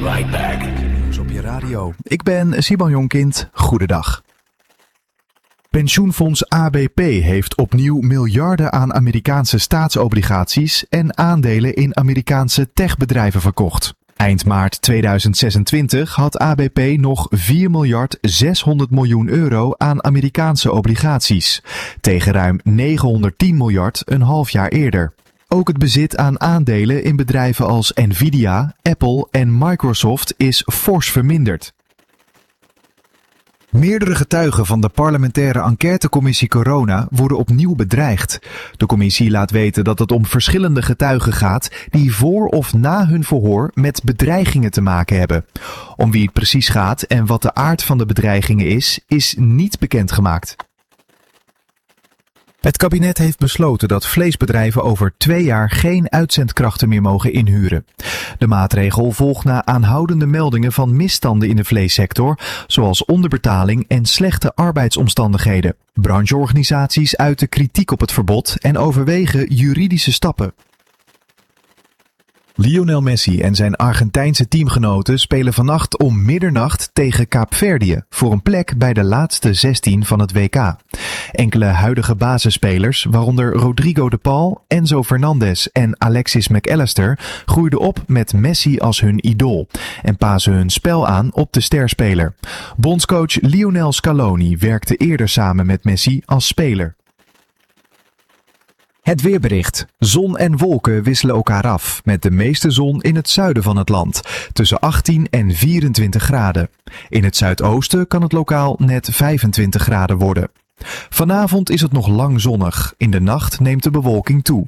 right back. Nieuws op je radio. Ik ben Simon Jonkind. Goedendag. Pensioenfonds ABP heeft opnieuw miljarden aan Amerikaanse staatsobligaties en aandelen in Amerikaanse techbedrijven verkocht. Eind maart 2026 had ABP nog 4 miljard 600 miljoen euro aan Amerikaanse obligaties, tegen ruim 910 miljard een half jaar eerder. Ook het bezit aan aandelen in bedrijven als Nvidia, Apple en Microsoft is fors verminderd. Meerdere getuigen van de parlementaire enquêtecommissie Corona worden opnieuw bedreigd. De commissie laat weten dat het om verschillende getuigen gaat die voor of na hun verhoor met bedreigingen te maken hebben. Om wie het precies gaat en wat de aard van de bedreigingen is niet bekendgemaakt. Het kabinet heeft besloten dat vleesbedrijven over 2 jaar geen uitzendkrachten meer mogen inhuren. De maatregel volgt na aanhoudende meldingen van misstanden in de vleessector, zoals onderbetaling en slechte arbeidsomstandigheden. Brancheorganisaties uiten kritiek op het verbod en overwegen juridische stappen. Lionel Messi en zijn Argentijnse teamgenoten spelen vannacht om middernacht tegen Kaapverdië voor een plek bij de laatste 16 van het WK. Enkele huidige basisspelers, waaronder Rodrigo de Paul, Enzo Fernandez en Alexis McAllister, groeiden op met Messi als hun idool en pasen hun spel aan op de sterspeler. Bondscoach Lionel Scaloni werkte eerder samen met Messi als speler. Het weerbericht. Zon en wolken wisselen elkaar af, met de meeste zon in het zuiden van het land, tussen 18 en 24 graden. In het zuidoosten kan het lokaal net 25 graden worden. Vanavond is het nog lang zonnig. In de nacht neemt de bewolking toe.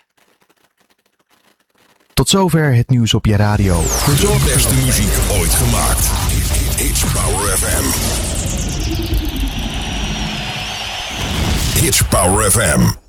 Tot zover het nieuws op je radio. De beste muziek ooit gemaakt. It's Power FM. It's Power FM.